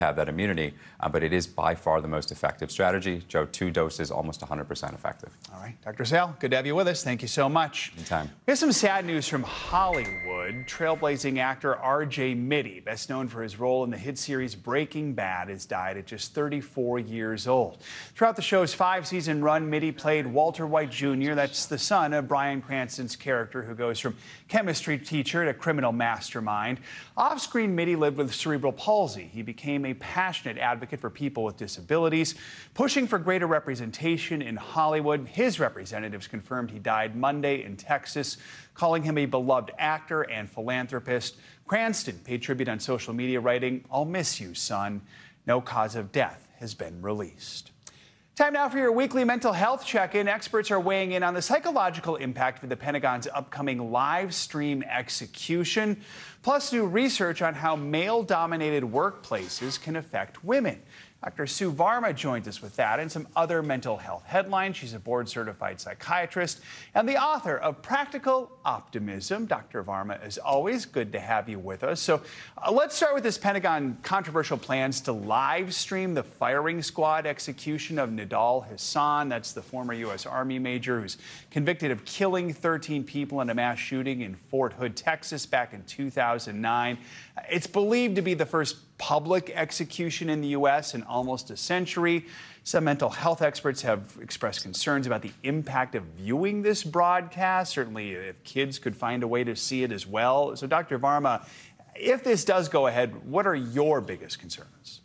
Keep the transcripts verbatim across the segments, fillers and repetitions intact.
have that immunity, uh, but it is by far the most effective strategy. Joe, two doses, almost one hundred percent effective. All right, Doctor Sale, good to have you with us. Thank you so much. Anytime. Here's some sad news from Hollywood. Trailblazing actor R J Mitte, best known for his role in the hit series Breaking Bad, has died at just thirty-four years old. Throughout the show's five-season run, Mitte played Walter White Junior That's the son of Bryan Cranston's character, who goes from chemistry teacher to criminal mastermind. Off-screen, Mitte lived with cerebral palsy. He became a passionate advocate for people with disabilities, pushing for greater representation in Hollywood. His representatives confirmed he died Monday in Texas, calling him a beloved actor and philanthropist. Cranston paid tribute on social media, writing, "I'll miss you, son." No cause of death has been released. Time now for your weekly mental health check-in. Experts are weighing in on the psychological impact of the Pentagon's upcoming live stream execution, plus new research on how male-dominated workplaces can affect women. Doctor Sue Varma joins us with that and some other mental health headlines. She's a board-certified psychiatrist and the author of Practical Optimism. Doctor Varma, as always, good to have you with us. So uh, let's start with this Pentagon controversial plans to live stream the firing squad execution of Nidal Hasan. That's the former U S Army major who's convicted of killing thirteen people in a mass shooting in Fort Hood, Texas, back in two thousand nine. It's believed to be the first public execution in the U S in almost a century. Some mental health experts have expressed concerns about the impact of viewing this broadcast, certainly if kids could find a way to see it as well. So, Doctor Varma, if this does go ahead, what are your biggest concerns?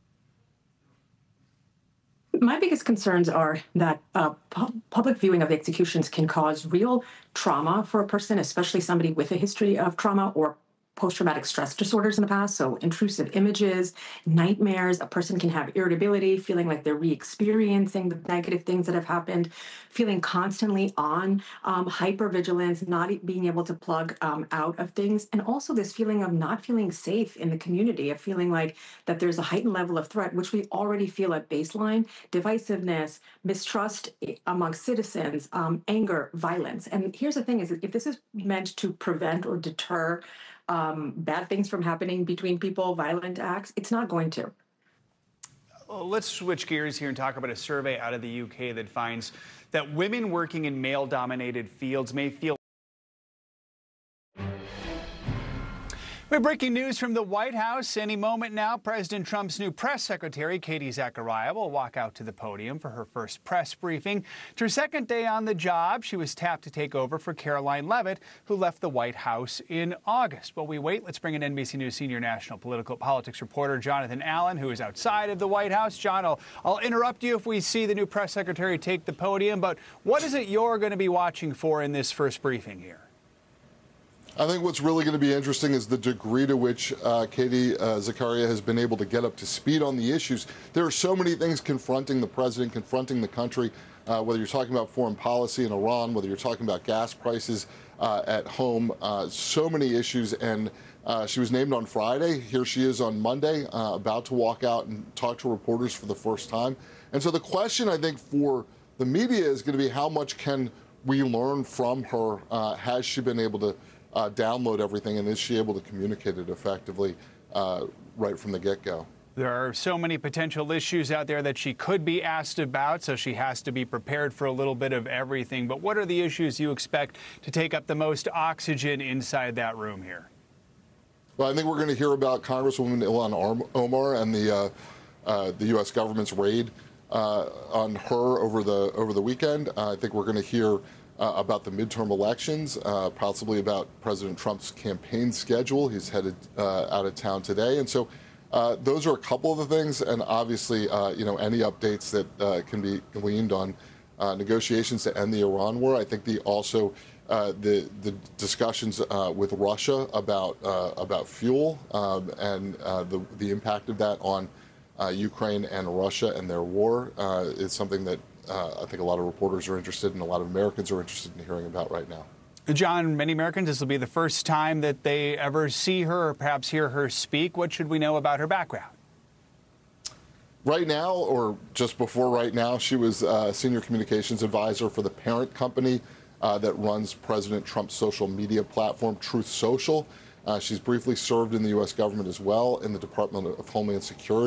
My biggest concerns are that uh, pu public viewing of the executions can cause real trauma for a person, especially somebody with a history of trauma or post-traumatic stress disorders in the past, so intrusive images, nightmares. A person can have irritability, feeling like they're re-experiencing the negative things that have happened, feeling constantly on um, hypervigilance, not being able to plug um, out of things, and also this feeling of not feeling safe in the community, of feeling like that there's a heightened level of threat, which we already feel at baseline, divisiveness, mistrust amongst citizens, um, anger, violence. And here's the thing is that if this is meant to prevent or deter Um, bad things from happening between people, violent acts, it's not going to. Well, let's switch gears here and talk about a survey out of the U K that finds that women working in male-dominated fields may feel. We have breaking news from the White House. Any moment now, President Trump's new press secretary, Katie Zachariah, will walk out to the podium for her first press briefing. To her second day on the job, she was tapped to take over for Caroline Leavitt, who left the White House in August. While we wait, let's bring in N B C News senior national political politics reporter Jonathan Allen, who is outside of the White House. John, I'll, I'll interrupt you if we see the new press secretary take the podium, but what is it you're going to be watching for in this first briefing here? I think what's really going to be interesting is the degree to which uh, Katie uh, Zachariah has been able to get up to speed on the issues. There are so many things confronting the president, confronting the country, uh, whether you're talking about foreign policy in Iran, whether you're talking about gas prices uh, at home, uh, so many issues. And uh, she was named on Friday. Here she is on Monday, uh, about to walk out and talk to reporters for the first time. And so the question, I think, for the media is going to be how much can we learn from her? Uh, has she been able to Uh, download everything, and is she able to communicate it effectively uh, right from the get-go? There are so many potential issues out there that she could be asked about, so she has to be prepared for a little bit of everything. But what are the issues you expect to take up the most oxygen inside that room here? Well, I think we're going to hear about Congresswoman Ilhan Omar and the uh, uh, the U S government's raid uh, on her over the over the weekend. Uh, I think we're going to hear Uh, about the midterm elections, uh, possibly about President Trump's campaign schedule. He's headed uh, out of town today. And so uh, those are a couple of the things. And obviously, uh, you know, any updates that uh, can be gleaned on uh, negotiations to end the Iran war. I think the also uh, the the discussions uh, with Russia about uh, about fuel um, and uh, the, the impact of that on uh, Ukraine and Russia and their war uh, is something that Uh, I think a lot of reporters are interested and a lot of Americans are interested in hearing about right now. John, many Americans, this will be the first time that they ever see her or perhaps hear her speak. What should we know about her background? Right now, or just before right now, she was a senior communications advisor for the parent company uh, that runs President Trump's social media platform, Truth Social. Uh, she's briefly served in the U S government as well in the Department of Homeland Security.